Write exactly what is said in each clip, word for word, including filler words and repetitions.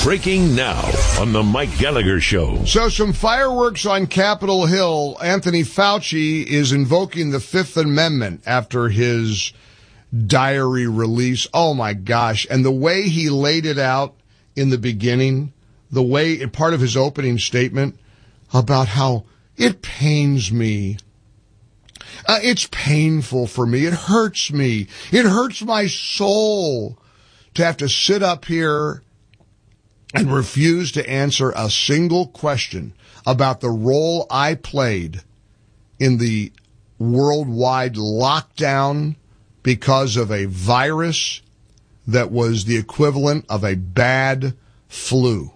Breaking now on the Mike Gallagher Show. So some fireworks on Capitol Hill. Anthony Fauci is invoking the Fifth Amendment after his diary release. Oh, my gosh. And the way he laid it out in the beginning, the way, part of his opening statement about how it pains me. Uh, it's painful for me. It hurts me. It hurts my soul to have to sit up here and refuse to answer a single question about the role I played in the worldwide lockdown because of a virus that was the equivalent of a bad flu.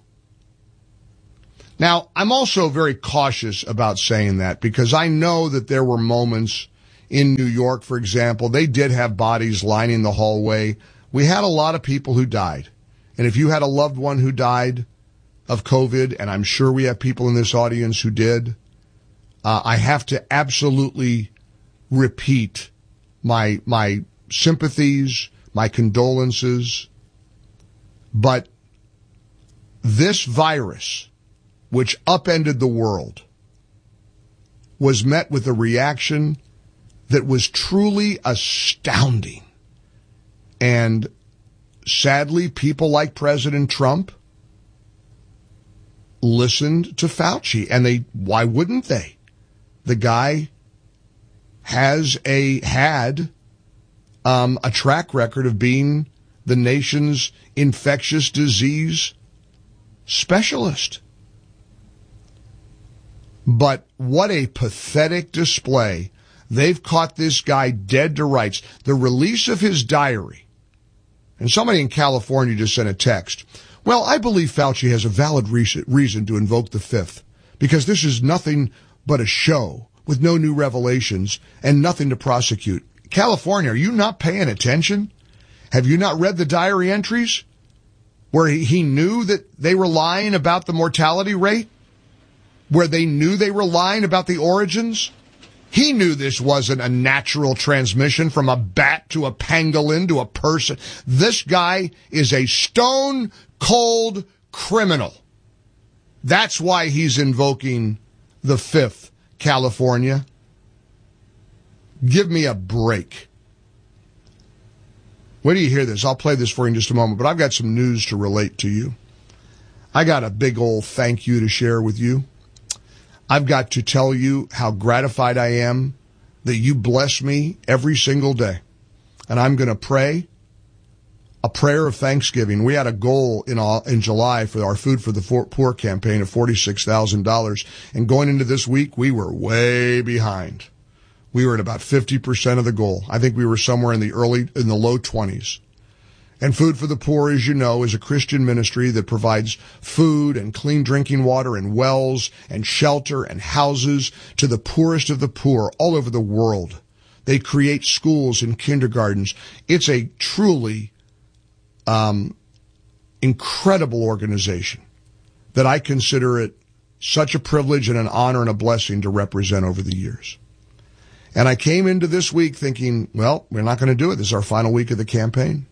Now, I'm also very cautious about saying that because I know that there were moments in New York, for example, they did have bodies lining the hallway. We had a lot of people who died. And if you had a loved one who died of COVID, and I'm sure we have people in this audience who did, uh, I have to absolutely repeat my my sympathies, my condolences. But this virus, which upended the world, was met with a reaction that was truly astounding. And sadly, people like President Trump listened to Fauci, and they, why wouldn't they? The guy has a, had, um, a track record of being the nation's infectious disease specialist. But what a pathetic display. They've caught this guy dead to rights. The release of his diary. And somebody in California just sent a text. Well, I believe Fauci has a valid reason to invoke the Fifth, because this is nothing but a show with no new revelations and nothing to prosecute. California, are you not paying attention? Have you not read the diary entries where he, he knew that they were lying about the mortality rate? Where they knew they were lying about the origins? He knew this wasn't a natural transmission from a bat to a pangolin to a person. This guy is a stone-cold criminal. That's why he's invoking the Fifth, California. Give me a break. Wait till you hear this. I'll play this for you in just a moment, but I've got some news to relate to you. I got a big old thank you to share with you. I've got to tell you how gratified I am that you bless me every single day. And I'm going to pray a prayer of thanksgiving. We had a goal in all, in July for our Food for the Poor campaign of forty-six thousand dollars. And going into this week, we were way behind. We were at about fifty percent of the goal. I think we were somewhere in the early, in the low twenties. And Food for the Poor, as you know, is a Christian ministry that provides food and clean drinking water and wells and shelter and houses to the poorest of the poor all over the world. They create schools and kindergartens. It's a truly um, incredible organization that I consider it such a privilege and an honor and a blessing to represent over the years. And I came into this week thinking, well, we're not going to do it. This is our final week of the campaign.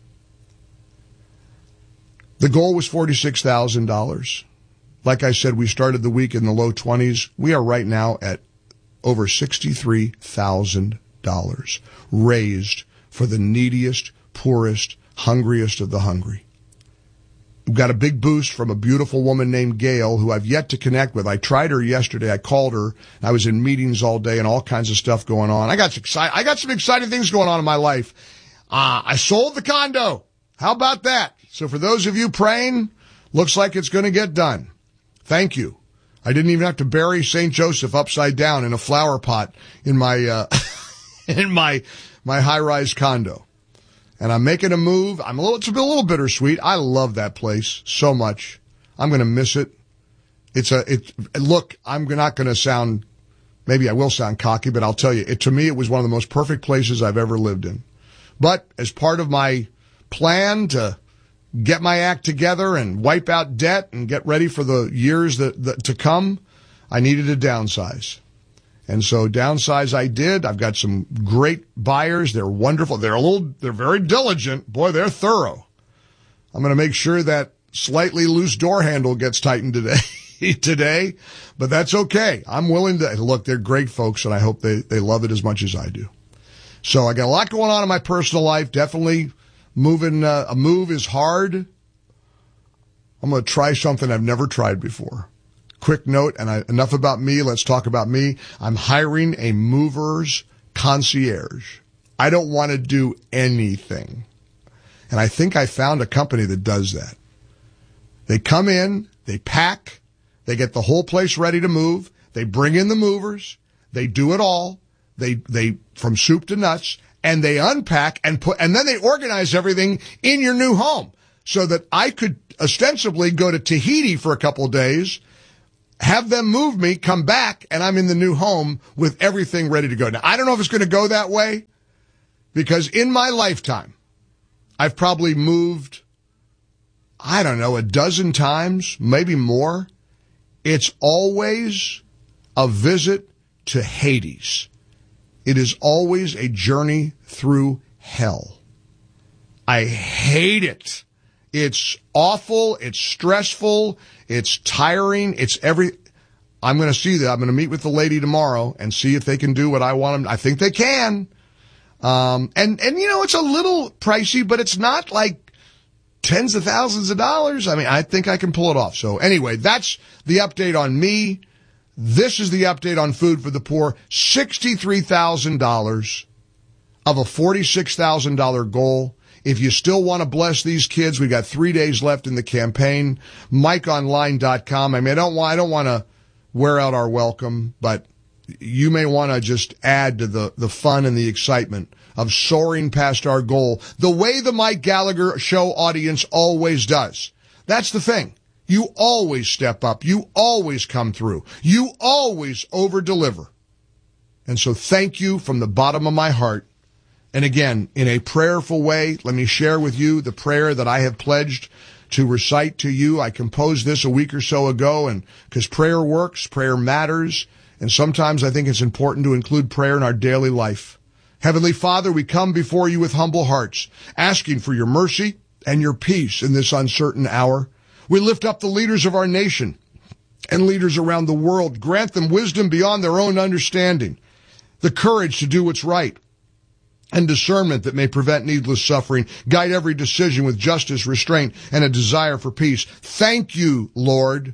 The goal was forty-six thousand dollars. Like I said, we started the week in the low twenties. We are right now at over sixty-three thousand dollars raised for the neediest, poorest, hungriest of the hungry. We've got a big boost from a beautiful woman named Gail, who I've yet to connect with. I tried her yesterday. I called her. I was in meetings all day and all kinds of stuff going on. I got some, exci- I got some exciting things going on in my life. Uh, I sold the condo. How about that? So for those of you praying, looks like it's going to get done. Thank you. I didn't even have to bury Saint Joseph upside down in a flower pot in my uh, in my my high-rise condo. And I'm making a move. I'm a little, it's a little bittersweet. I love that place so much. I'm going to miss it. It's a it. Look, I'm not going to sound. Maybe I will sound cocky, but I'll tell you. It to me, it was one of the most perfect places I've ever lived in. But as part of my plan to get my act together and wipe out debt and get ready for the years that, that to come, I needed to downsize. And so downsize I did. I've got some great buyers. They're wonderful. They're a little, they're very diligent. Boy, they're thorough. I'm going to make sure that slightly loose door handle gets tightened today, today, but that's okay. I'm willing to, look, they're great folks, and I hope they, they love it as much as I do. So I got a lot going on in my personal life. Definitely moving, uh, a move is hard. I'm going to try something I've never tried before. Quick note, and I, enough about me. Let's talk about me. I'm hiring a mover's concierge. I don't want to do anything. And I think I found a company that does that. They come in, they pack, they get the whole place ready to move, they bring in the movers, they do it all, they, they, from soup to nuts, and they unpack and put, and then they organize everything in your new home so that I could ostensibly go to Tahiti for a couple of days, have them move me, come back, and I'm in the new home with everything ready to go. Now, I don't know if it's going to go that way, because in my lifetime, I've probably moved, I don't know, a dozen times, maybe more. It's always a visit to Hades. It is always a journey through hell. I hate it. It's awful. It's stressful. It's tiring. It's every, I'm going to see that. I'm going to meet with the lady tomorrow and see if they can do what I want them. I think they can. Um, and, and, you know, it's a little pricey, but it's not like tens of thousands of dollars. I mean, I think I can pull it off. So anyway, that's the update on me. This is the update on Food for the Poor. sixty-three thousand dollars of a forty-six thousand dollars goal. If you still want to bless these kids, we got three days left in the campaign. Mike Online dot com. I mean, I don't want, I don't want to wear out our welcome, but you may want to just add to the, the fun and the excitement of soaring past our goal the way the Mike Gallagher Show audience always does. That's the thing. You always step up. You always come through. You always over-deliver. And so thank you from the bottom of my heart. And again, in a prayerful way, let me share with you the prayer that I have pledged to recite to you. I composed this a week or so ago, and because prayer works, prayer matters. And sometimes I think it's important to include prayer in our daily life. Heavenly Father, we come before you with humble hearts, asking for your mercy and your peace in this uncertain hour. We lift up the leaders of our nation and leaders around the world. Grant them wisdom beyond their own understanding, the courage to do what's right, and discernment that may prevent needless suffering. Guide every decision with justice, restraint, and a desire for peace. Thank you, Lord,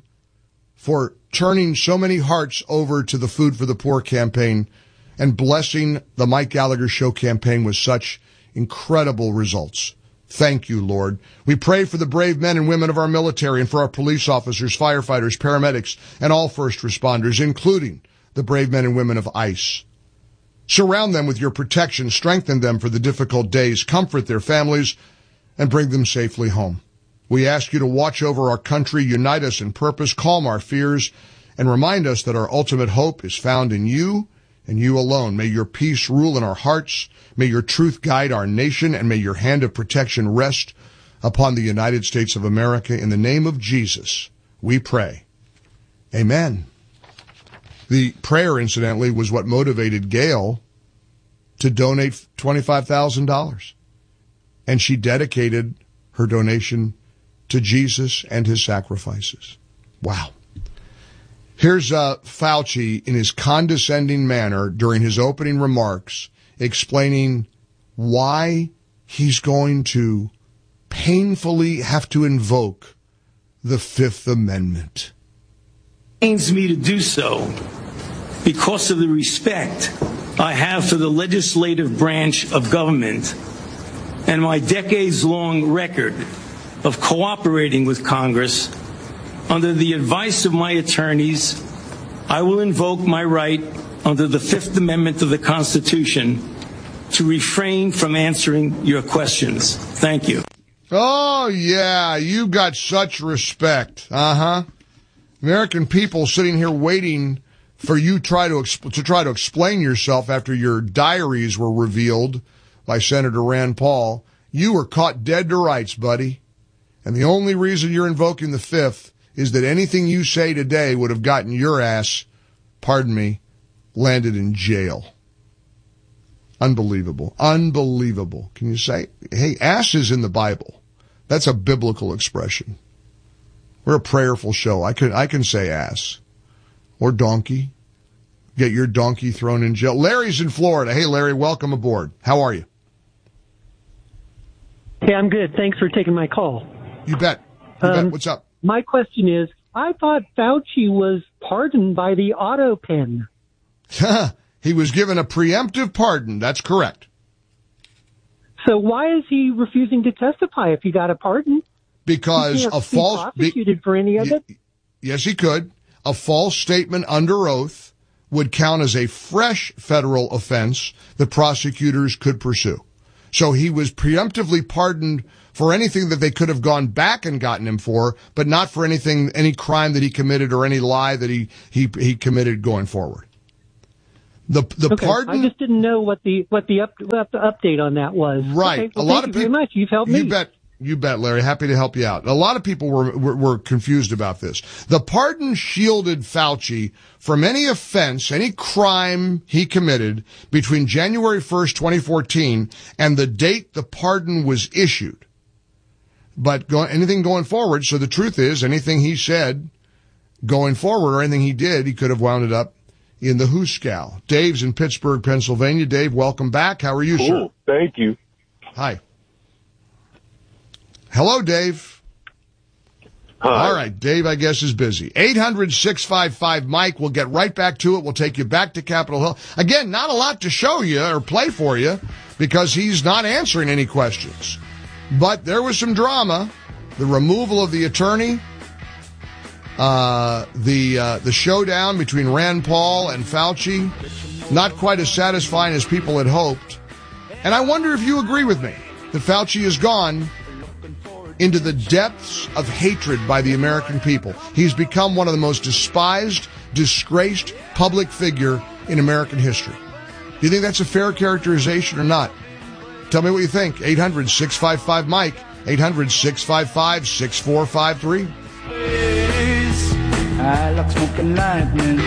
for turning so many hearts over to the Food for the Poor campaign and blessing the Mike Gallagher Show campaign with such incredible results. Thank you, Lord. We pray for the brave men and women of our military and for our police officers, firefighters, paramedics, and all first responders, including the brave men and women of ICE. Surround them with your protection, strengthen them for the difficult days, comfort their families, and bring them safely home. We ask you to watch over our country, unite us in purpose, calm our fears, and remind us that our ultimate hope is found in you and you alone. May your peace rule in our hearts. May your truth guide our nation, and may your hand of protection rest upon the United States of America. In the name of Jesus, we pray. Amen. The prayer, incidentally, was what motivated Gail to donate twenty-five thousand dollars. And she dedicated her donation to Jesus and his sacrifices. Wow. Here's uh, Fauci in his condescending manner during his opening remarks explaining why he's going to painfully have to invoke the Fifth Amendment. It pains me to do so because of the respect I have for the legislative branch of government and my decades-long record of cooperating with Congress. Under the advice of my attorneys, I will invoke my right under the Fifth Amendment of the Constitution to refrain from answering your questions. Thank you. Oh, yeah, you got such respect. Uh-huh. American people sitting here waiting for you try to exp- to try to explain yourself after your diaries were revealed by Senator Rand Paul. You were caught dead to rights, buddy. And the only reason you're invoking the Fifth is that anything you say today would have gotten your ass, pardon me, landed in jail. Unbelievable. Unbelievable. Can you say, hey, ass is in the Bible. That's a biblical expression. We're a prayerful show. I can, I can say ass. Or donkey. Get your donkey thrown in jail. Larry's in Florida. Hey, Larry, welcome aboard. How are you? Hey, I'm good. Thanks for taking my call. You bet. You um, bet. What's up? My question is, I thought Fauci was pardoned by the auto pen. He was given a preemptive pardon. That's correct. So why is he refusing to testify if he got a pardon? Because he a false be prosecuted be, for any of it? Yes, he could. A false statement under oath would count as a fresh federal offense that prosecutors could pursue. So he was preemptively pardoned for anything that they could have gone back and gotten him for, but not for anything, any crime that he committed or any lie that he, he, he committed going forward. The, the okay. pardon. I just didn't know what the, what the, up, what the update on that was. Right. Okay. Well, a lot thank of you people. very much. You've helped me. You bet. You bet, Larry. Happy to help you out. A lot of people were, were, were confused about this. The pardon shielded Fauci from any offense, any crime he committed between January first, twenty fourteen and the date the pardon was issued. But go, anything going forward, so the truth is, anything he said going forward or anything he did, he could have wound it up in the Hooskow. Dave's in Pittsburgh, Pennsylvania. Dave, welcome back. How are you, cool. sir? Thank you. Hi. Hello, Dave. Hi. All right, Dave, I guess, is busy. eight hundred, six five five, Mike. We'll get right back to it. We'll take you back to Capitol Hill. Again, not a lot to show you or play for you because he's not answering any questions. But there was some drama. The removal of the attorney, uh, the uh, the showdown between Rand Paul and Fauci, not quite as satisfying as people had hoped. And I wonder if you agree with me that Fauci is gone into the depths of hatred by the American people. He's become one of the most despised, disgraced public figure in American history. Do you think that's a fair characterization or not? Tell me what you think. eight hundred, six five five, Mike. eight hundred, six five five, six four five three. I like smoking lightning.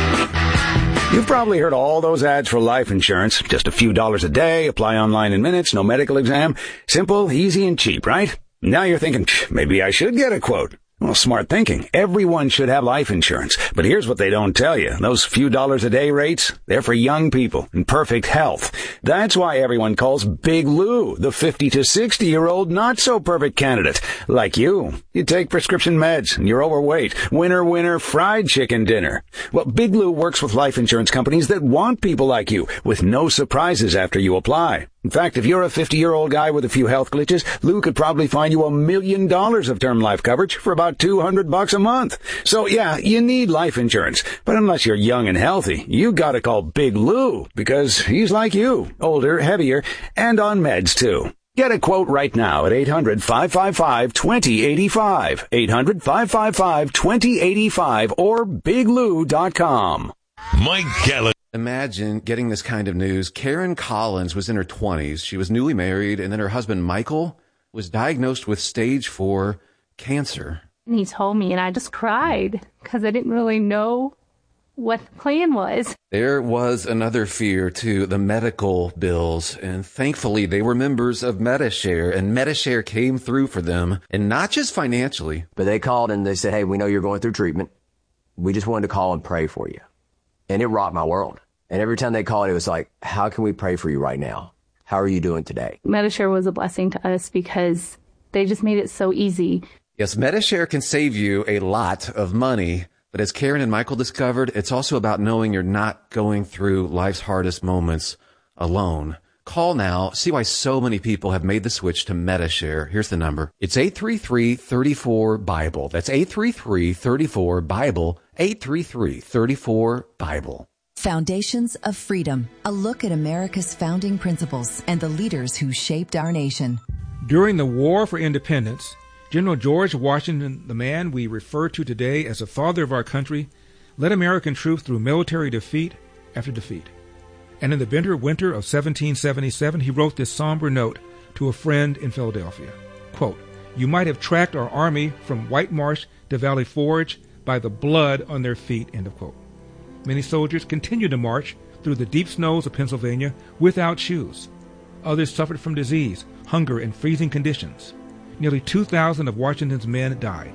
You've probably heard all those ads for life insurance. Just a few dollars a day, apply online in minutes, no medical exam. Simple, easy, and cheap, right? Now you're thinking, maybe I should get a quote. Well, smart thinking. Everyone should have life insurance. But here's what they don't tell you. Those few dollars a day rates, they're for young people in perfect health. That's why everyone calls Big Lou the fifty to sixty year old not so perfect candidate. Like you. You take prescription meds and you're overweight. Winner, winner, fried chicken dinner. Well, Big Lou works with life insurance companies that want people like you with no surprises after you apply. In fact, if you're a fifty-year-old guy with a few health glitches, Lou could probably find you a million dollars of term life coverage for about two hundred bucks a month. So yeah, you need life insurance. But unless you're young and healthy, you gotta call Big Lou because he's like you, older, heavier, and on meds too. Get a quote right now at eight hundred, five five five, two zero eight five, eight hundred, five five five, two zero eight five or big lou dot com. Mike Gallagher. Imagine getting this kind of news. Karen Collins was in her twenties. She was newly married, and then her husband, Michael, was diagnosed with stage four cancer. And he told me, and I just cried because I didn't really know what the plan was. There was another fear, too, the medical bills. And thankfully, they were members of Medi-Share, and Medi-Share came through for them, and not just financially. But they called and they said, hey, we know you're going through treatment. We just wanted to call and pray for you. And it rocked my world. And every time they called, it was like, how can we pray for you right now? How are you doing today? Medi-Share was a blessing to us because they just made it so easy. Yes, Medi-Share can save you a lot of money. But as Karen and Michael discovered, it's also about knowing you're not going through life's hardest moments alone. Call now. See why so many people have made the switch to Medi-Share. Here's the number. It's eight three three, three four, Bible. That's eight three three, three four, Bible. eight three three, three four, Bible. Foundations of Freedom, a look at America's founding principles and the leaders who shaped our nation. During the War for Independence, General George Washington, the man we refer to today as the father of our country, led American troops through military defeat after defeat. And in the bitter winter of seventeen seventy-seven, he wrote this somber note to a friend in Philadelphia. Quote, "You might have tracked our army from White Marsh to Valley Forge by the blood on their feet," end of quote. Many soldiers continued to march through the deep snows of Pennsylvania without shoes. Others suffered from disease, hunger, and freezing conditions. Nearly two thousand of Washington's men died.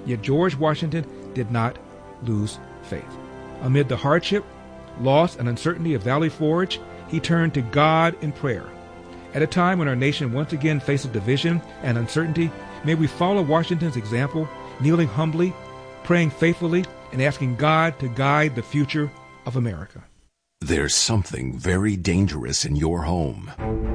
Yet George Washington did not lose faith. Amid the hardship, loss, and uncertainty of Valley Forge, he turned to God in prayer. At a time when our nation once again faces division and uncertainty, may we follow Washington's example, kneeling humbly, praying faithfully, and asking God to guide the future of America. There's something very dangerous in your home.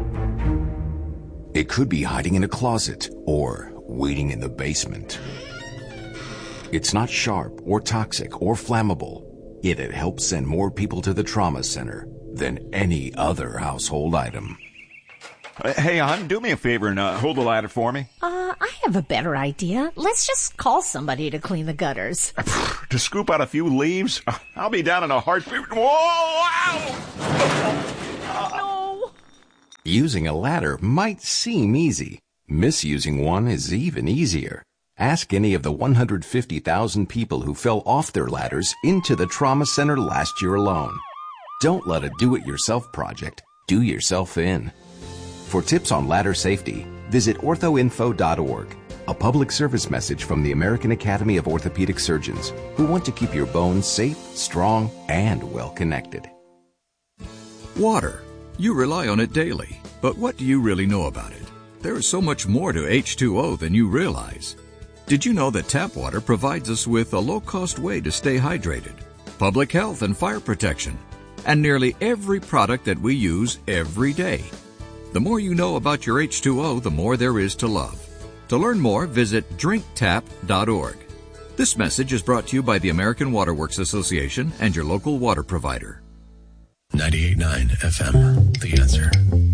It could be hiding in a closet or waiting in the basement. It's not sharp or toxic or flammable, yet it helps send more people to the trauma center than any other household item. Uh, hey, hon, do me a favor and uh, hold the ladder for me. Uh, I have a better idea. Let's just call somebody to clean the gutters. To scoop out a few leaves? I'll be down in a heartbeat. Whoa! Ow! No! Using a ladder might seem easy. Misusing one is even easier. Ask any of the one hundred fifty thousand people who fell off their ladders into the trauma center last year alone. Don't let a do-it-yourself project do yourself in. For tips on ladder safety, visit ortho info dot org, a public service message from the American Academy of Orthopedic Surgeons, who want to keep your bones safe, strong, and well-connected. Water. You rely on it daily, but what do you really know about it? There is so much more to H two O than you realize. Did you know that tap water provides us with a low-cost way to stay hydrated, public health and fire protection, and nearly every product that we use every day? The more you know about your H two O, the more there is to love. To learn more, visit drink tap dot org. This message is brought to you by the American Water Works Association and your local water provider. ninety-eight point nine F M, The Answer.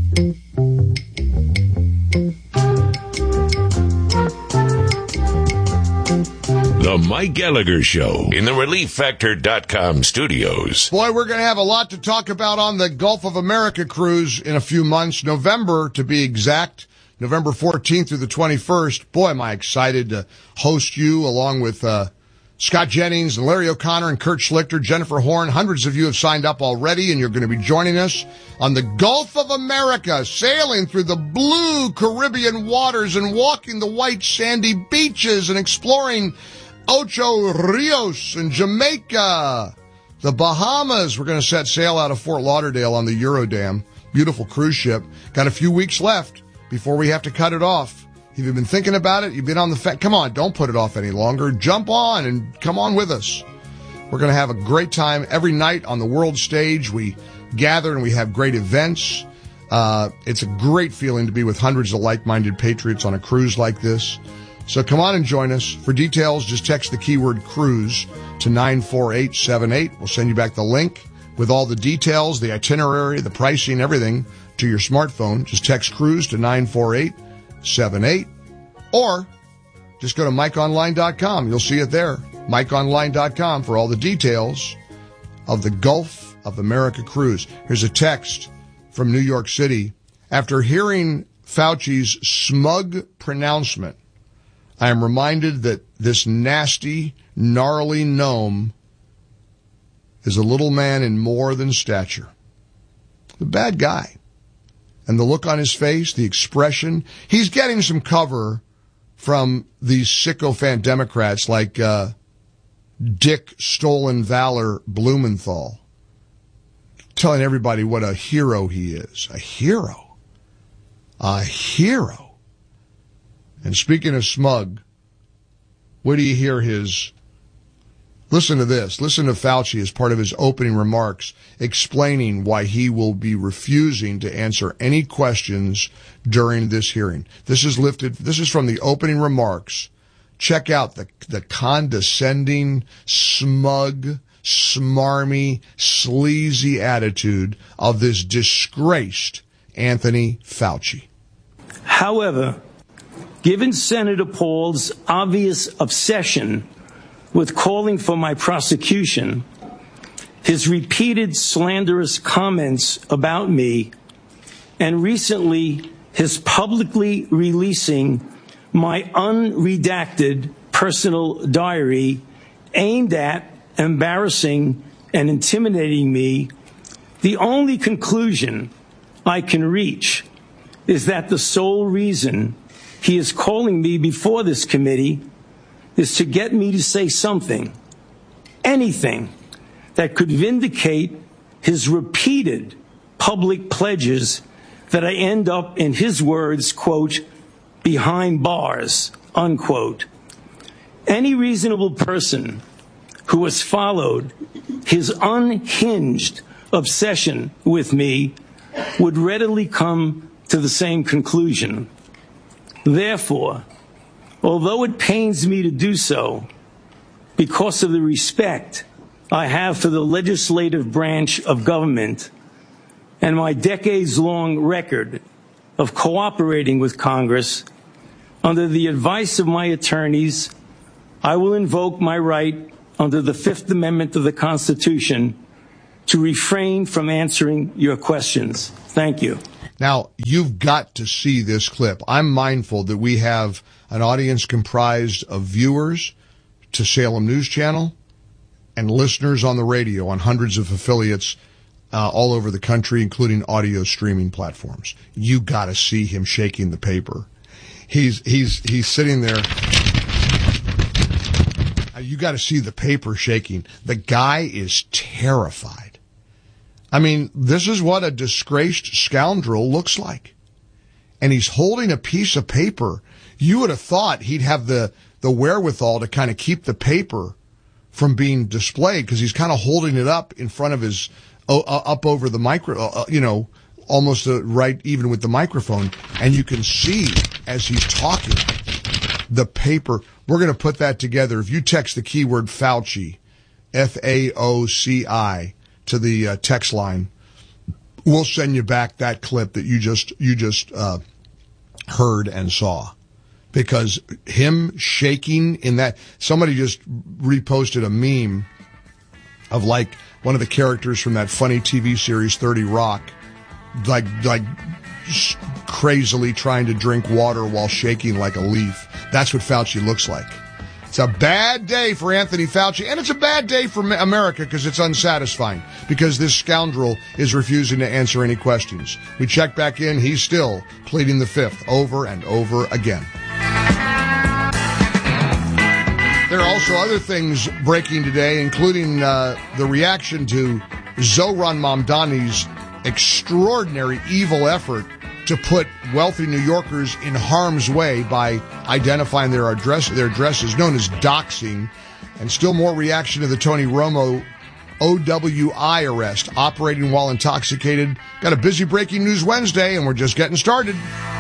The Mike Gallagher Show in the relief factor dot com studios. Boy, we're going to have a lot to talk about on the Gulf of America cruise in a few months, November to be exact, November fourteenth through the twenty-first. Boy, am I excited to host you along with uh, Scott Jennings and Larry O'Connor and Kurt Schlichter, Jennifer Horn. Hundreds of you have signed up already, and you're going to be joining us on the Gulf of America, sailing through the blue Caribbean waters and walking the white sandy beaches and exploring Ocho Rios in Jamaica, the Bahamas. We're going to set sail out of Fort Lauderdale on the Eurodam. Beautiful cruise ship. Got a few weeks left before we have to cut it off. If you've been thinking about it, you've been on the fence. Come on, don't put it off any longer. Jump on and come on with us. We're going to have a great time every night on the world stage. We gather and we have great events. Uh, it's a great feeling to be with hundreds of like-minded patriots on a cruise like this. So come on and join us. For details, just text the keyword cruise to nine four eight seven eight. We'll send you back the link with all the details, the itinerary, the pricing, everything to your smartphone. Just text cruise to nine four eight seven eight. Or just go to mike online dot com. You'll see it there. mike online dot com for all the details of the Gulf of America cruise. Here's a text from New York City. After hearing Fauci's smug pronouncement, I am reminded that this nasty, gnarly gnome is a little man in more than stature. The bad guy. And the look on his face, the expression, he's getting some cover from these sycophant Democrats like uh, Dick Stolen Valor Blumenthal, telling everybody what a hero he is. A hero. A hero. And speaking of smug, where do you hear his... Listen to this. Listen to Fauci as part of his opening remarks explaining why he will be refusing to answer any questions during this hearing. This is lifted. This is from the opening remarks. Check out the, the condescending, smug, smarmy, sleazy attitude of this disgraced Anthony Fauci. However, given Senator Paul's obvious obsession with calling for my prosecution, his repeated slanderous comments about me, and recently his publicly releasing my unredacted personal diary aimed at embarrassing and intimidating me, the only conclusion I can reach is that the sole reason he is calling me before this committee is to get me to say something, anything, that could vindicate his repeated public pledges that I end up, in his words, quote, behind bars, unquote. Any reasonable person who has followed his unhinged obsession with me would readily come to the same conclusion. Therefore, although it pains me to do so, because of the respect I have for the legislative branch of government and my decades-long record of cooperating with Congress, under the advice of my attorneys, I will invoke my right under the Fifth Amendment of the Constitution to refrain from answering your questions. Thank you. Now, you've got to see this clip. I'm mindful that we have an audience comprised of viewers to Salem News Channel and listeners on the radio on hundreds of affiliates uh, all over the country, including audio streaming platforms. You got to see him shaking the paper. He's he's he's sitting there. You got to see the paper shaking. The guy is terrified. I mean, this is what a disgraced scoundrel looks like. And he's holding a piece of paper. You would have thought he'd have the, the wherewithal to kind of keep the paper from being displayed, because he's kind of holding it up in front of his, uh, up over the micro, uh, you know, almost uh, right even with the microphone. And you can see as he's talking, the paper. We're going to put that together. If you text the keyword Fauci, F A O C I, to the uh, text line, we'll send you back that clip that you just you just uh, heard and saw. Because him shaking in that, somebody just reposted a meme of like one of the characters from that funny T V series thirty Rock, like like crazily trying to drink water while shaking like a leaf. That's what Fauci looks like. It's a bad day for Anthony Fauci, and it's a bad day for America because it's unsatisfying, because this scoundrel is refusing to answer any questions. We check back in, he's still pleading the fifth over and over again. There are also other things breaking today, including uh, the reaction to Zohran Mamdani's extraordinary evil effort to put wealthy New Yorkers in harm's way by identifying their address, their addresses, known as doxing, and still more reaction to the Tony Romo O W I arrest, operating while intoxicated. Got a busy breaking news Wednesday, and we're just getting started.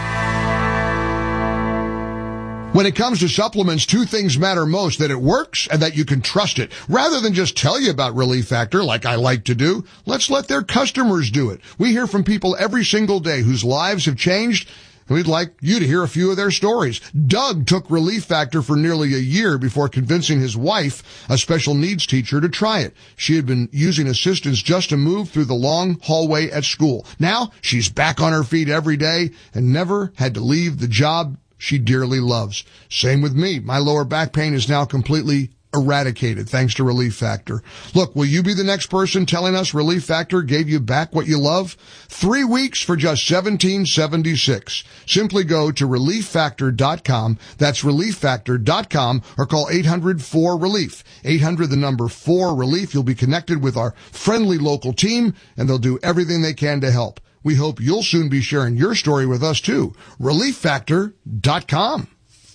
When it comes to supplements, two things matter most: that it works and that you can trust it. Rather than just tell you about Relief Factor, like I like to do, let's let their customers do it. We hear from people every single day whose lives have changed, and we'd like you to hear a few of their stories. Doug took Relief Factor for nearly a year before convincing his wife, a special needs teacher, to try it. She had been using assistance just to move through the long hallway at school. Now she's back on her feet every day and never had to leave the job she dearly loves. Same with me. My lower back pain is now completely eradicated thanks to Relief Factor. Look, will you be the next person telling us Relief Factor gave you back what you love? Three weeks for just seventeen seventy-six. Simply go to relief factor dot com. That's relief factor dot com, or call eight hundred four relief. eight hundred, the number four relief. You'll be connected with our friendly local team, and they'll do everything they can to help. We hope you'll soon be sharing your story with us too. relief factor dot com.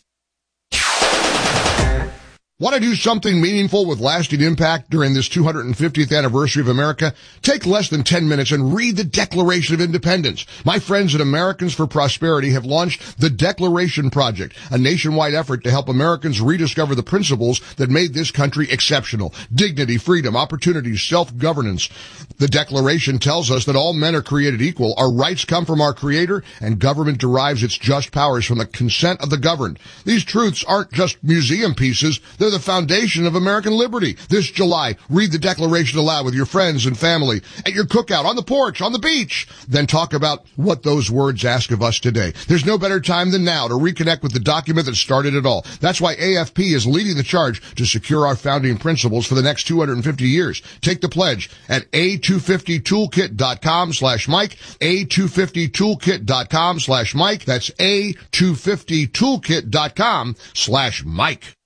Want to do something meaningful with lasting impact during this two hundred fiftieth anniversary of America? Take less than ten minutes and read the Declaration of Independence. My friends at Americans for Prosperity have launched the Declaration Project, a nationwide effort to help Americans rediscover the principles that made this country exceptional: dignity, freedom, opportunity, self-governance. The Declaration tells us that all men are created equal, our rights come from our Creator, and government derives its just powers from the consent of the governed. These truths aren't just museum pieces, they're the foundation of American liberty. This July, read the Declaration aloud with your friends and family, at your cookout, on the porch, on the beach. Then talk about what those words ask of us today. There's no better time than now to reconnect with the document that started it all. That's why A F P is leading the charge to secure our founding principles for the next two hundred fifty years. Take the pledge at A two fifty toolkit dot com slash Mike, A two fifty toolkit dot com slash Mike. That's A two fifty toolkit dot com slash Mike.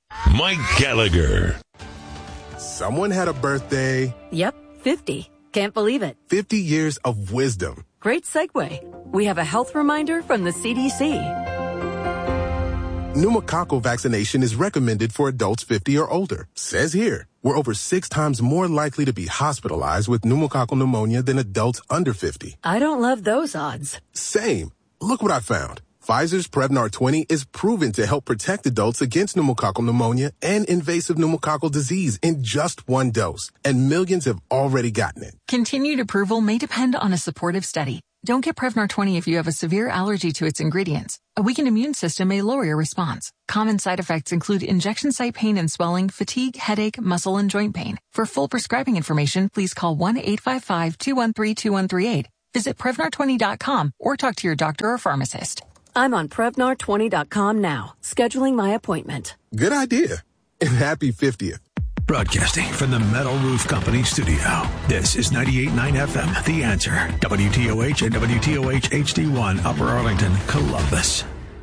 Mike Gallagher. Someone had a birthday. Yep, fifty. Can't believe it. fifty years of wisdom. Great segue. We have a health reminder from the C D C. Pneumococcal vaccination is recommended for adults fifty or older. Says here, we're over six times more likely to be hospitalized with pneumococcal pneumonia than adults under fifty. I don't love those odds. Same. Look what I found. Pfizer's Prevnar twenty is proven to help protect adults against pneumococcal pneumonia and invasive pneumococcal disease in just one dose. And millions have already gotten it. Continued approval may depend on a supportive study. Don't get Prevnar twenty if you have a severe allergy to its ingredients. A weakened immune system may lower your response. Common side effects include injection site pain and swelling, fatigue, headache, muscle, and joint pain. For full prescribing information, please call one eight five five, two one three, two one three eight. Visit Prevnar twenty dot com or talk to your doctor or pharmacist. I'm on Prevnar twenty dot com now, scheduling my appointment. Good idea. And happy fiftieth. Broadcasting from the Metal Roof Company studio. This is ninety-eight point nine F M, The Answer. W T O H and W T O H H D one, Upper Arlington, Columbus.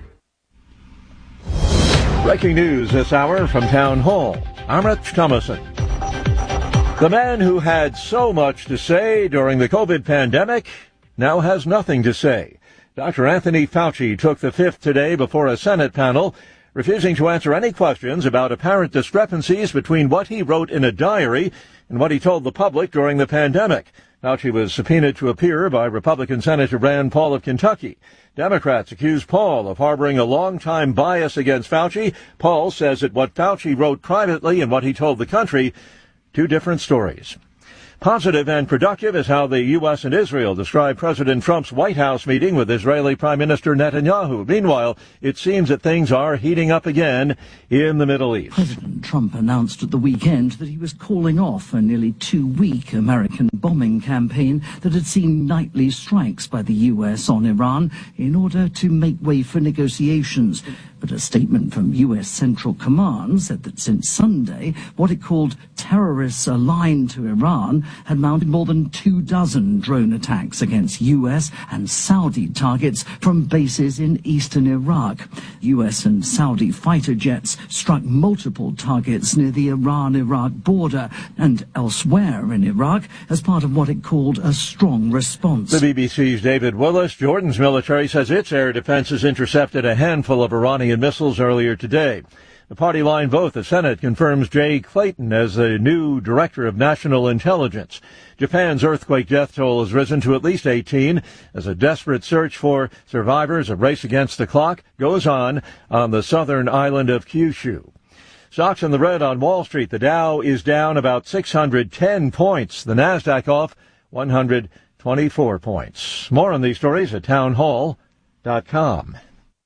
Breaking news this hour from Town Hall. I'm Rich Thomason. The man who had so much to say during the COVID pandemic now has nothing to say. Doctor Anthony Fauci took the fifth today before a Senate panel, refusing to answer any questions about apparent discrepancies between what he wrote in a diary and what he told the public during the pandemic. Fauci was subpoenaed to appear by Republican Senator Rand Paul of Kentucky. Democrats accuse Paul of harboring a long-time bias against Fauci. Paul says that what Fauci wrote privately and what he told the country, two different stories. Positive and productive is how the U S and Israel describe President Trump's White House meeting with Israeli Prime Minister Netanyahu. Meanwhile, it seems that things are heating up again in the Middle East. President Trump announced at the weekend that he was calling off a nearly two-week American bombing campaign that had seen nightly strikes by the U S on Iran in order to make way for negotiations. But a statement from U S Central Command said that since Sunday, what it called terrorists aligned to Iran had mounted more than two dozen drone attacks against U S and Saudi targets from bases in eastern Iraq. U S and Saudi fighter jets struck multiple targets near the Iran-Iraq border and elsewhere in Iraq as part of what it called a strong response. The B B C's David Willis. Jordan's military says its air defenses intercepted a handful of Iranian missiles earlier today. The party line vote, the Senate confirms Jay Clayton as the new Director of National Intelligence. Japan's earthquake death toll has risen to at least eighteen as a desperate search for survivors of Race Against the Clock goes on on the southern island of Kyushu. Stocks in the red on Wall Street. The Dow is down about six hundred ten points. The Nasdaq off one hundred twenty-four points. More on these stories at town hall dot com.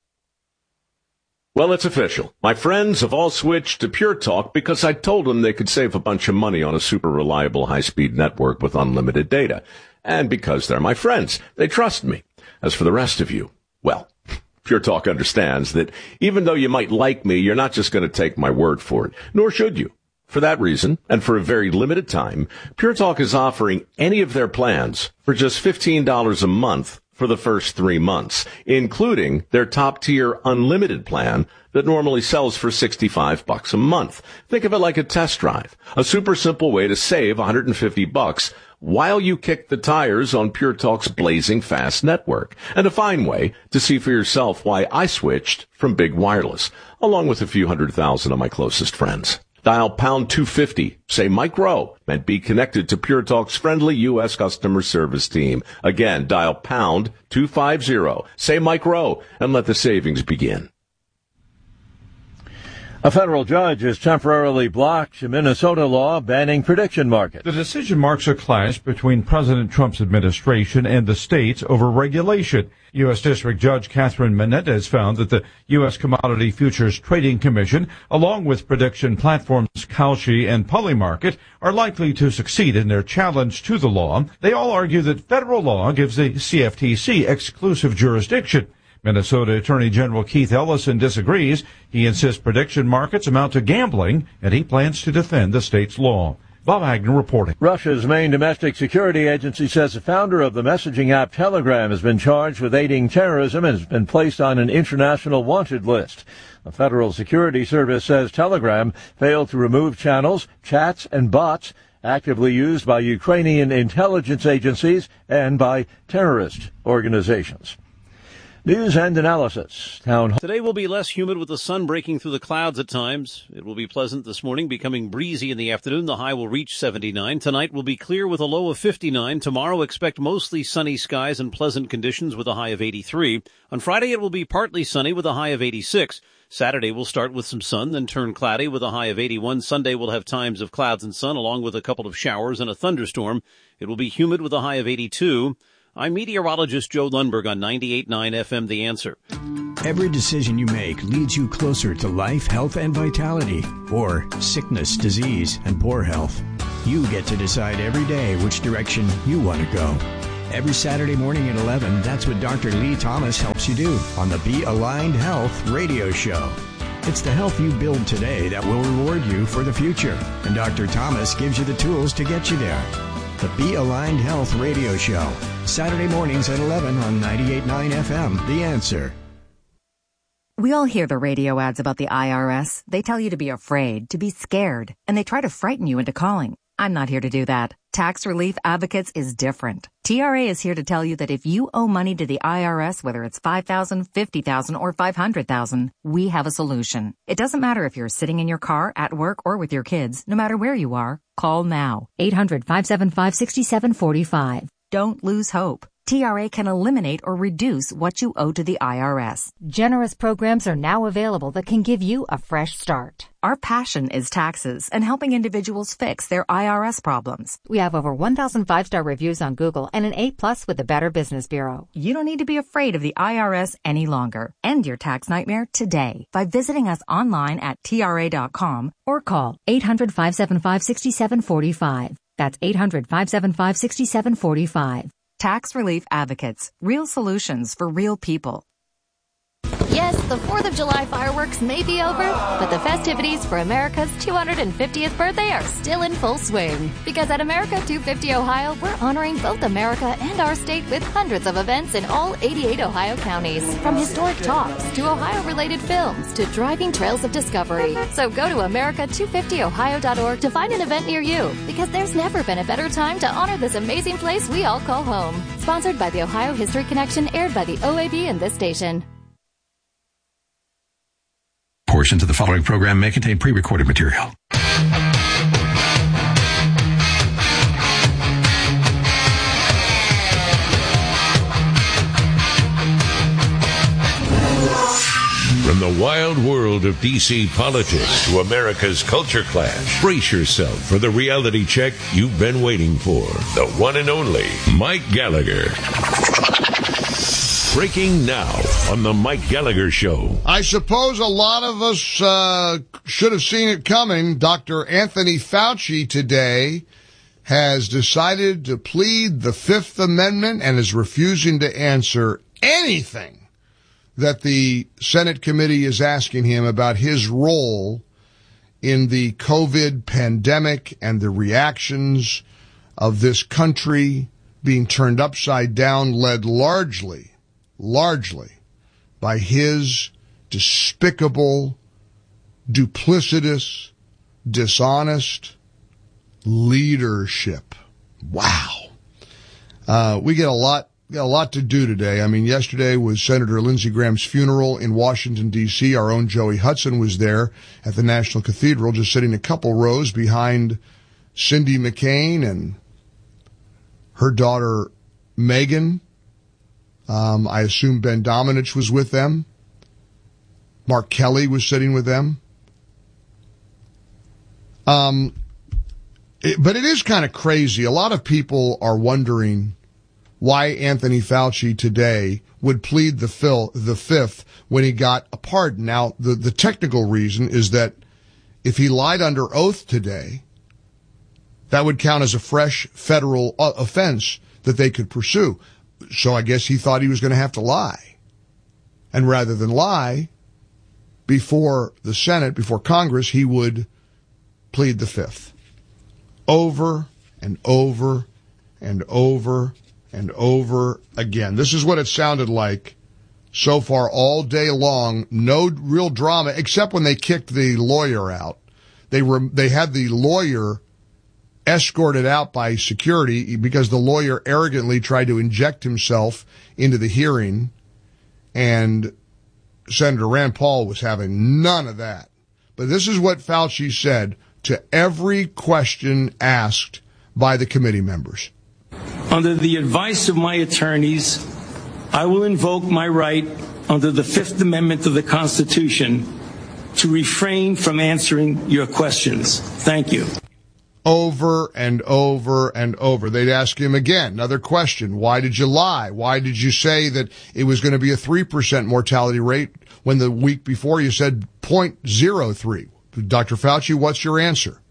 Well, it's official. My friends have all switched to Pure Talk because I told them they could save a bunch of money on a super reliable high-speed network with unlimited data. And because they're my friends, they trust me. As for the rest of you, well, Pure Talk understands that even though you might like me, you're not just going to take my word for it, nor should you. For that reason, and for a very limited time, Pure Talk is offering any of their plans for just fifteen dollars a month for the first three months, including their top-tier unlimited plan that normally sells for sixty-five bucks a month. Think of it like a test drive, a super simple way to save one hundred fifty bucks while you kick the tires on Pure Talk's blazing fast network, and a fine way to see for yourself why I switched from big wireless, along with a few hundred thousand of my closest friends. Dial pound two fifty, say Mike Rowe, and be connected to Pure Talk's friendly U S customer service team. Again, dial pound two fifty, say Mike Rowe, and let the savings begin. A federal judge has temporarily blocked a Minnesota law banning prediction markets. The decision marks a clash between President Trump's administration and the states over regulation. U S. District Judge Catherine Menendez found that the U S. Commodity Futures Trading Commission, along with prediction platforms Kalshi and Polymarket, are likely to succeed in their challenge to the law. They all argue that federal law gives the C F T C exclusive jurisdiction. Minnesota Attorney General Keith Ellison disagrees. He insists prediction markets amount to gambling, and he plans to defend the state's law. Bob Agnew reporting. Russia's main domestic security agency says the founder of the messaging app Telegram has been charged with aiding terrorism and has been placed on an international wanted list. The Federal Security Service says Telegram failed to remove channels, chats, and bots actively used by Ukrainian intelligence agencies and by terrorist organizations. News and analysis. Town Hall. Today will be less humid with the sun breaking through the clouds at times. It will be pleasant this morning, becoming breezy in the afternoon. The high will reach seventy-nine. Tonight will be clear with a low of fifty-nine. Tomorrow expect mostly sunny skies and pleasant conditions with a high of eighty-three. On Friday it will be partly sunny with a high of eighty-six. Saturday will start with some sun, then turn cloudy with a high of eighty-one. Sunday will have times of clouds and sun along with a couple of showers and a thunderstorm. It will be humid with a high of eighty-two. I'm meteorologist Joe Lundberg on ninety-eight point nine F M The Answer. Every decision you make leads you closer to life, health, and vitality, or sickness, disease, and poor health. You get to decide every day which direction you want to go. Every Saturday morning at eleven, that's what Doctor Lee Thomas helps you do on the Be Aligned Health radio show. It's the health you build today that will reward you for the future, and Doctor Thomas gives you the tools to get you there. The Be Aligned Health radio show, Saturday mornings at eleven on ninety-eight point nine F M, The Answer. We all hear the radio ads about the I R S. They tell you to be afraid, to be scared, and they try to frighten you into calling. I'm not here to do that. Tax Relief Advocates is different. T R A is here to tell you that if you owe money to the I R S, whether it's five thousand dollars, fifty thousand dollars, or five hundred thousand dollars, we have a solution. It doesn't matter if you're sitting in your car, at work, or with your kids. No matter where you are, call now. eight hundred, five seven five, six seven four five. Don't lose hope. T R A can eliminate or reduce what you owe to the I R S. Generous programs are now available that can give you a fresh start. Our passion is taxes and helping individuals fix their I R S problems. We have over one thousand five-star reviews on Google and an A plus with the Better Business Bureau. You don't need to be afraid of the I R S any longer. End your tax nightmare today by visiting us online at T R A dot com or call eight hundred, five seven five, six seven four five. That's eight hundred, five seven five, six seven four five. Tax Relief Advocates. Real solutions for real people. Yes, the fourth of July fireworks may be over, but the festivities for America's two hundred fiftieth birthday are still in full swing. Because at America two fifty Ohio, we're honoring both America and our state with hundreds of events in all eighty-eight Ohio counties. From historic talks to Ohio-related films to driving trails of discovery. So go to America two fifty Ohio dot org to find an event near you. Because there's never been a better time to honor this amazing place we all call home. Sponsored by the Ohio History Connection, aired by the O A B and this station. Portions of the following program may contain pre-recorded material. From the wild world of D C politics to America's culture clash, brace yourself for the reality check you've been waiting for. The one and only Mike Gallagher. Breaking now on the Mike Gallagher Show. I suppose a lot of us uh, should have seen it coming. Doctor Anthony Fauci today has decided to plead the Fifth Amendment and is refusing to answer anything that the Senate committee is asking him about his role in the COVID pandemic and the reactions of this country being turned upside down, led largely largely by his despicable, duplicitous, dishonest leadership. Wow. Uh, we get a lot, got a lot to do today. I mean, yesterday was Senator Lindsey Graham's funeral in Washington, D C. Our own Joey Hudson was there at the National Cathedral, just sitting a couple rows behind Cindy McCain and her daughter, Megan. Um, I assume Ben Domenech was with them. Mark Kelly was sitting with them. Um, it, but it is kind of crazy. A lot of people are wondering why Anthony Fauci today would plead the, fil- the fifth when he got a pardon. Now, the, the technical reason is that if he lied under oath today, that would count as a fresh federal uh, offense that they could pursue. So I guess he thought he was going to have to lie. And rather than lie before the Senate, before Congress, he would plead the fifth. over and over and over and over again. This is what it sounded like so far all day long. No real drama, except when they kicked the lawyer out. They were, they had the lawyer escorted out by security because the lawyer arrogantly tried to inject himself into the hearing, and Senator Rand Paul was having none of that. But this is what Fauci said to every question asked by the committee members. Under the advice of my attorneys, I will invoke my right under the Fifth Amendment of the Constitution to refrain from answering your questions. Thank you. Over and over and over. They'd ask him again, another question. Why did you lie? Why did you say that it was going to be a three percent mortality rate when the week before you said zero point zero three? Doctor Fauci, what's your answer?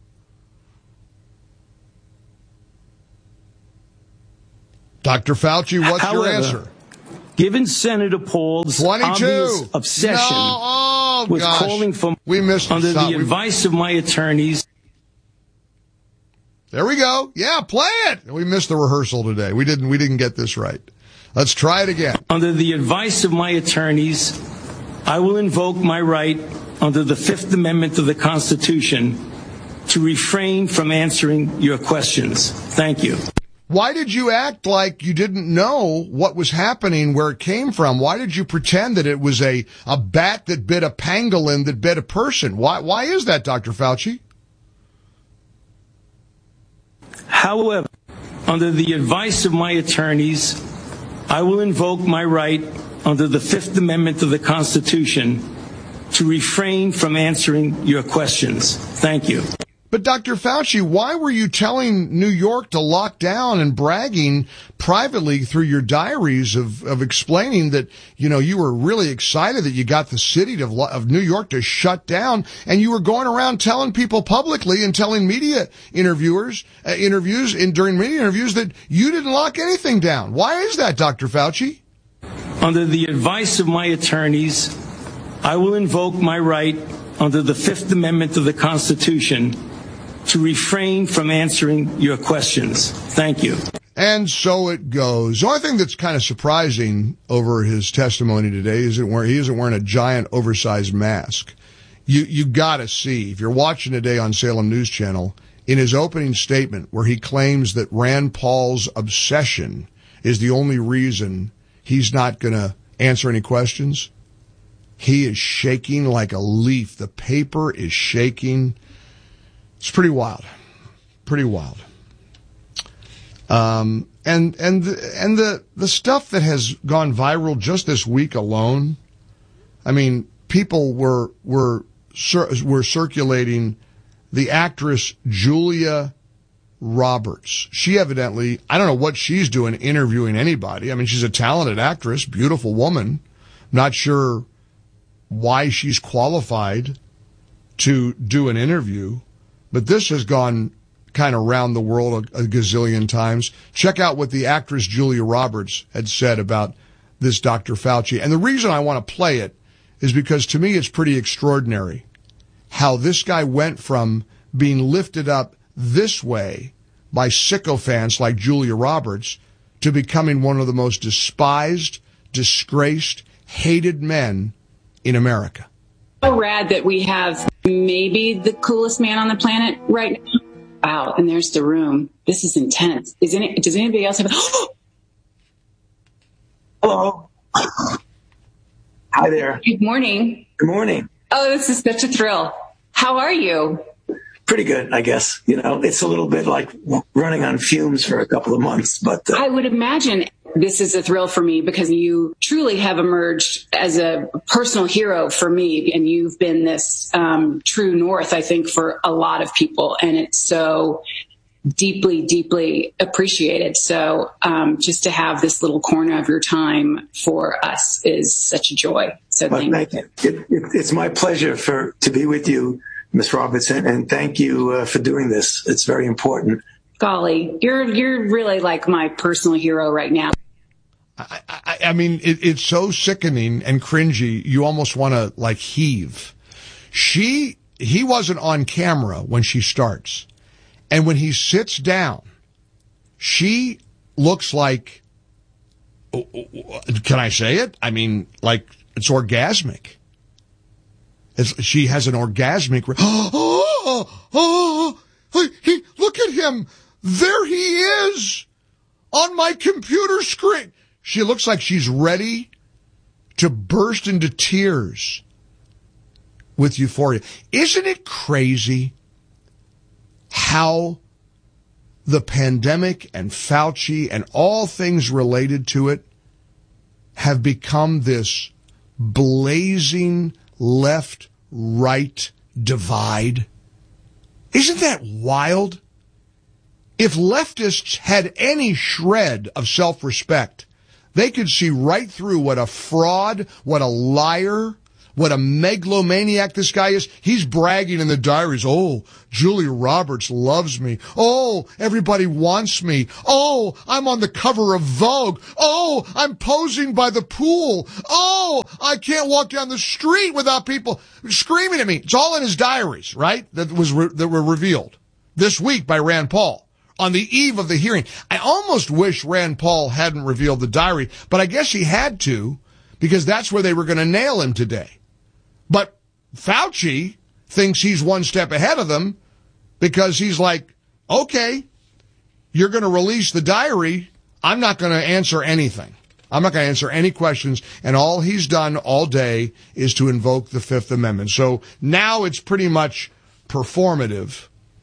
Doctor Fauci, what's However, your answer? Given Senator Paul's obvious obsession no, oh, with gosh. calling for we missed under stop. the we... advice of my attorneys. There we go. Yeah, play it. We missed the rehearsal today. We didn't, we didn't get this right. Let's try it again. Under the advice of my attorneys, I will invoke my right under the Fifth Amendment of the Constitution to refrain from answering your questions. Thank you. Why did you act like you didn't know what was happening, where it came from? Why did you pretend that it was a, a bat that bit a pangolin that bit a person? Why, why is that, Doctor Fauci? However, under the advice of my attorneys, I will invoke my right under the Fifth Amendment of the Constitution to refrain from answering your questions. Thank you. But Doctor Fauci, why were you telling New York to lock down and bragging privately through your diaries of, of explaining that, you know, you were really excited that you got the city to, of New York to shut down, and you were going around telling people publicly and telling media interviewers, uh, interviews in during media interviews that you didn't lock anything down? Why is that, Doctor Fauci? Under the advice of my attorneys, I will invoke my right under the Fifth Amendment of the Constitution to refrain from answering your questions. Thank you. And so it goes. The only thing that's kind of surprising over his testimony today is that he isn't wearing a giant oversized mask. You, you gotta see, if you're watching today on Salem News Channel, in his opening statement where he claims that Rand Paul's obsession is the only reason he's not gonna answer any questions, he is shaking like a leaf. The paper is shaking. It's pretty wild, pretty wild. Um, and, and, and the, the stuff that has gone viral just this week alone, I mean, people were, were, were circulating the actress Julia Roberts. She evidently, I don't know what she's doing interviewing anybody. I mean, she's a talented actress, beautiful woman. Not sure why she's qualified to do an interview. But this has gone kind of around the world a, a gazillion times. Check out what the actress Julia Roberts had said about this Doctor Fauci. And the reason I want to play it is because to me it's pretty extraordinary how this guy went from being lifted up this way by sycophants like Julia Roberts to becoming one of the most despised, disgraced, hated men in America. So rad that we have maybe the coolest man on the planet right now. Wow, and there's the room. This is intense. Is any, does anybody else have a... Hello. Hi there. Good morning. Good morning. Oh, this is such a thrill. How are you? Pretty good, I guess. You know, it's a little bit like running on fumes for a couple of months, but... Uh... I would imagine this is a thrill for me because you truly have emerged as a personal hero for me, and you've been this um, true north, I think, for a lot of people, and it's so deeply, deeply appreciated. So um, just to have this little corner of your time for us is such a joy. So well, thank, thank you. you. It, it, it's my pleasure for to be with you, Miz Robertson, and thank you uh, for doing this. It's very important. Golly, you're you're really like my personal hero right now. I, I, I mean, it, it's so sickening and cringy. You almost want to like heave. She, he wasn't on camera when she starts. And when he sits down, she looks like, can I say it? I mean, like, it's orgasmic. It's, she has an orgasmic, oh, oh, oh, he, look at him. There he is on my computer screen. She looks like she's ready to burst into tears with euphoria. Isn't it crazy how the pandemic and Fauci and all things related to it have become this blazing left-right divide? Isn't that wild? If leftists had any shred of self-respect, they could see right through what a fraud, what a liar, what a megalomaniac this guy is. He's bragging in the diaries, oh, Julia Roberts loves me. Oh, everybody wants me. Oh, I'm on the cover of Vogue. Oh, I'm posing by the pool. Oh, I can't walk down the street without people screaming at me. It's all in his diaries, right? That was re- that were revealed this week by Rand Paul on the eve of the hearing. I almost wish Rand Paul hadn't revealed the diary, but I guess he had to, because that's where they were going to nail him today. But Fauci thinks he's one step ahead of them because he's like, okay, you're going to release the diary. I'm not going to answer anything. I'm not going to answer any questions. And all he's done all day is to invoke the Fifth Amendment. So now it's pretty much performative.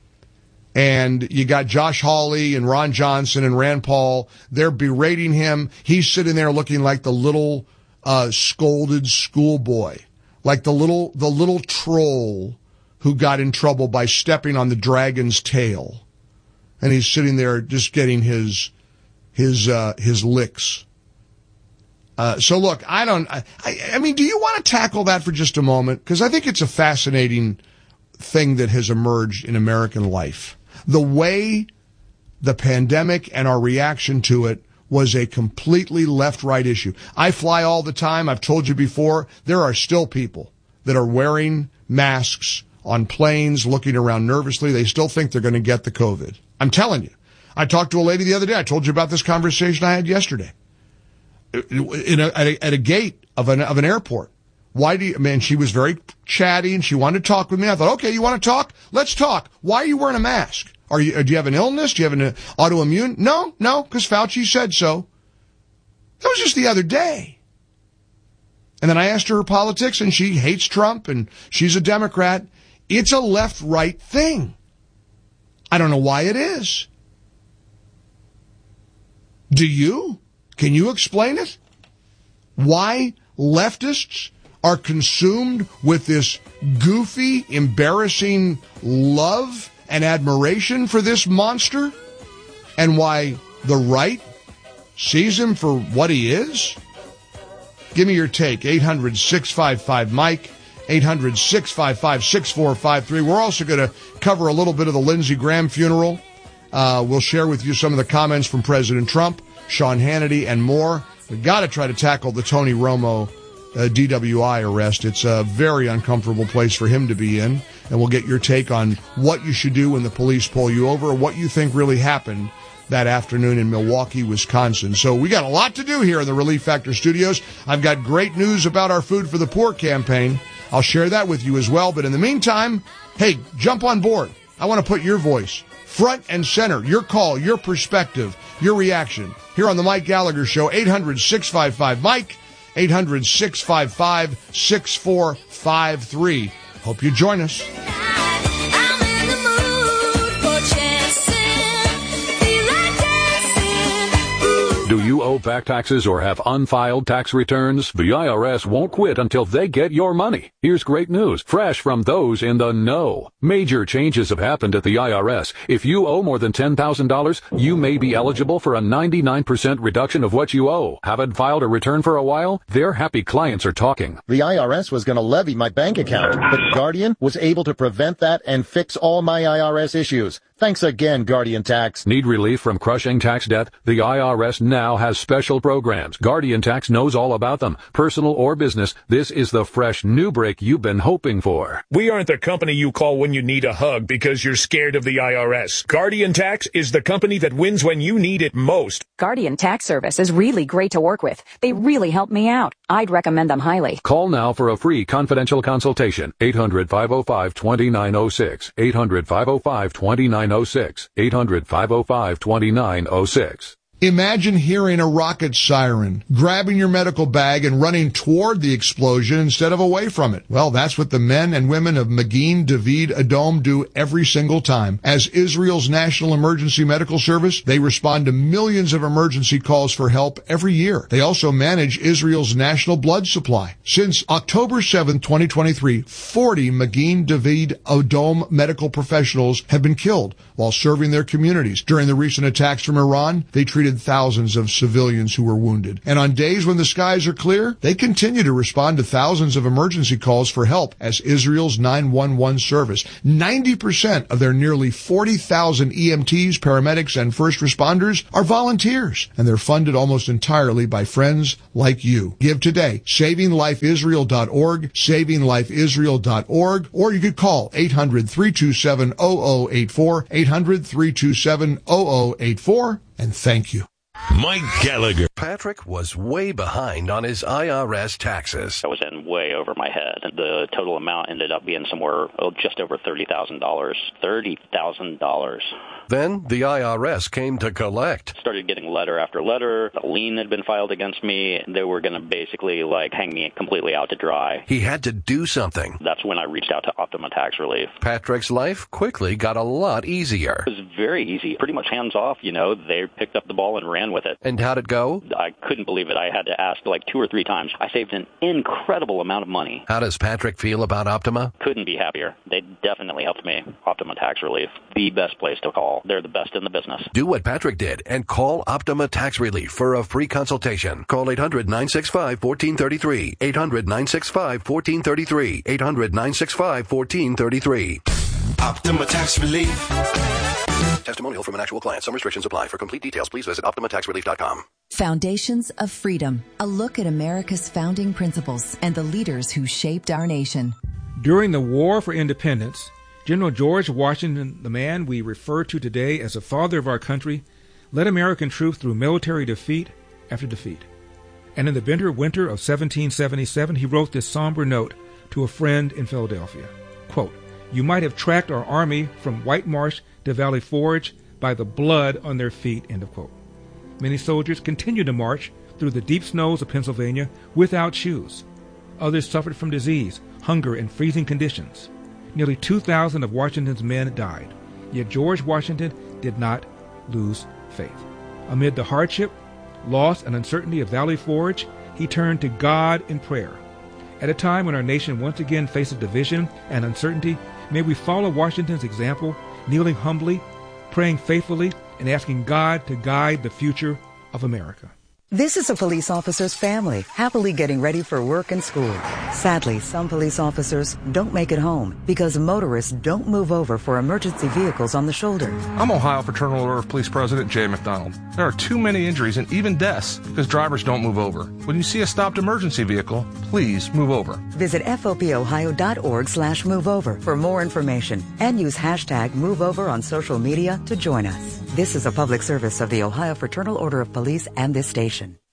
And you got Josh Hawley and Ron Johnson and Rand Paul. They're berating him. He's sitting there looking like the little uh, scolded schoolboy. Like the little, the little troll who got in trouble by stepping on the dragon's tail. And he's sitting there just getting his, his, uh, his licks. Uh, so look, I don't, I, I mean, do you want to tackle that for just a moment? Because I think it's a fascinating thing that has emerged in American life. The way the pandemic and our reaction to it was a completely left-right issue. I fly all the time. I've told you before, there are still people that are wearing masks on planes, looking around nervously. They still think they're going to get the COVID. I'm telling you. I talked to a lady the other day. I told you about this conversation I had yesterday. In a, at, a, at a gate of an, of an airport. Why do you, man, she was very chatty and she wanted to talk with me. I thought, okay, you want to talk? Let's talk. Why are you wearing a mask? Are you, do you have an illness? Do you have an autoimmune? No, no, because Fauci said so. That was just the other day. And then I asked her her politics, and she hates Trump, and she's a Democrat. It's a left-right thing. I don't know why it is. Do you? Can you explain it? Why leftists are consumed with this goofy, embarrassing love and admiration for this monster, and why the right sees him for what he is? Give me your take. eight hundred, six five five, Mike, eight hundred, six five five, six four five three. We're also going to cover a little bit of the Lindsey Graham funeral. Uh, we'll share with you some of the comments from President Trump, Sean Hannity, and more. We've got to try to tackle the Tony Romo uh, D W I arrest. It's a very uncomfortable place for him to be in. And we'll get your take on what you should do when the police pull you over, or what you think really happened that afternoon in Milwaukee, Wisconsin. So we got a lot to do here in the Relief Factor studios. I've got great news about our Food for the Poor campaign. I'll share that with you as well. But in the meantime, hey, jump on board. I want to put your voice front and center, your call, your perspective, your reaction here on the Mike Gallagher Show. eight hundred, six five five, Mike, eight hundred, six five five, six four five three. Hope you join us. Do you owe back taxes or have unfiled tax returns? The I R S won't quit until they get your money. Here's great news, fresh from those in the know. Major changes have happened at the I R S. If you owe more than ten thousand dollars, you may be eligible for a ninety-nine percent reduction of what you owe. Haven't filed a return for a while? Their happy clients are talking. The I R S was going to levy my bank account, but Guardian was able to prevent that and fix all my I R S issues. Thanks again, Guardian Tax. Need relief from crushing tax debt? The I R S now has special programs. Guardian Tax knows all about them. Personal or business, this is the fresh new break you've been hoping for. We aren't the company you call when you need a hug because you're scared of the I R S. Guardian Tax is the company that wins when you need it most. Guardian Tax Service is really great to work with. They really help me out. I'd recommend them highly. Call now for a free confidential consultation. eight hundred, five oh five, two nine oh six. eight hundred, five oh five, two nine oh six. eight hundred, five oh five, two nine oh six. Imagine hearing a rocket siren, grabbing your medical bag and running toward the explosion instead of away from it. Well, that's what the men and women of Magen David Adom do every single time. As Israel's National Emergency Medical Service, they respond to millions of emergency calls for help every year. They also manage Israel's national blood supply. Since October seventh, twenty twenty-three, forty Magen David Adom medical professionals have been killed while serving their communities. During the recent attacks from Iran, they treated thousands of civilians who were wounded. And on days when the skies are clear, they continue to respond to thousands of emergency calls for help as Israel's nine one one service. ninety percent of their nearly forty thousand E M Ts, paramedics, and first responders are volunteers, and they're funded almost entirely by friends like you. Give today. saving life israel dot org, saving life israel dot org, or you could call eight hundred, three two seven, zero zero eight four, eight hundred, three two seven, zero zero eight four, and thank you. Mike Gallagher. Patrick was way behind on his I R S taxes. I was in way over my head. The total amount ended up being somewhere oh, just over thirty thousand dollars. thirty thousand dollars. Then the I R S came to collect. Started getting letter after letter. A lien had been filed against me. They were going to basically like hang me completely out to dry. He had to do something. That's when I reached out to Optima Tax Relief. Patrick's life quickly got a lot easier. It was very easy. Pretty much hands off, you know. They picked up the ball and ran with it. And how'd it go? I couldn't believe it. I had to ask like two or three times. I saved an incredible amount of money. How does Patrick feel about Optima? Couldn't be happier. They definitely helped me. Optima Tax Relief, the best place to call. They're the best in the business. Do what Patrick did and call Optima Tax Relief for a free consultation. Call eight hundred, nine six five, one four three three. eight hundred, nine six five, one four three three. eight hundred, nine six five, one four three three. Optima Tax Relief. Testimonial from an actual client. Some restrictions apply. For complete details, please visit optima tax relief dot com. Foundations of Freedom. A look at America's founding principles and the leaders who shaped our nation. During the War for Independence, General George Washington, the man we refer to today as the father of our country, led American troops through military defeat after defeat. And in the bitter winter of seventeen seventy-seven, he wrote this somber note to a friend in Philadelphia. Quote, "You might have tracked our army from White Marsh to Valley Forge by the blood on their feet," end of quote. Many soldiers continued to march through the deep snows of Pennsylvania without shoes. Others suffered from disease, hunger, and freezing conditions. Nearly two thousand of Washington's men died. Yet George Washington did not lose faith. Amid the hardship, loss, and uncertainty of Valley Forge, he turned to God in prayer. At a time when our nation once again faces division and uncertainty, may we follow Washington's example, kneeling humbly, praying faithfully, and asking God to guide the future of America. This is a police officer's family, happily getting ready for work and school. Sadly, some police officers don't make it home because motorists don't move over for emergency vehicles on the shoulder. I'm Ohio Fraternal Order of Police President Jay McDonald. There are too many injuries and even deaths because drivers don't move over. When you see a stopped emergency vehicle, please move over. Visit fopohio.org slash move over for more information and use hashtag MoveOver on social media to join us. This is a public service of the Ohio Fraternal Order of Police and this station.